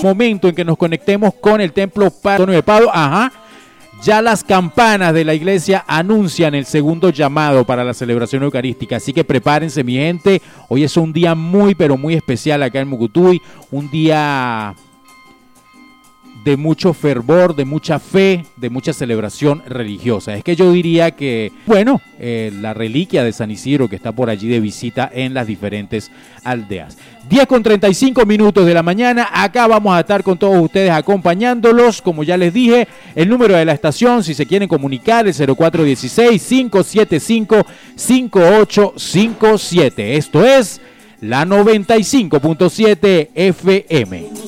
momento en que nos conectemos con el templo Antonio de Padua, ya las campanas de la iglesia anuncian el segundo llamado para la celebración eucarística, así que prepárense, mi gente. Hoy es un día muy, pero muy especial acá en Mucutuy, un día de mucho fervor, de mucha fe, de mucha celebración religiosa. Es que yo diría que, bueno, la reliquia de San Isidro que está por allí de visita en las diferentes aldeas. 10:35 de la mañana, acá vamos a estar con todos ustedes acompañándolos. Como ya les dije, el número de la estación, si se quieren comunicar, el 0416-575-5857. Esto es la 95.7 FM.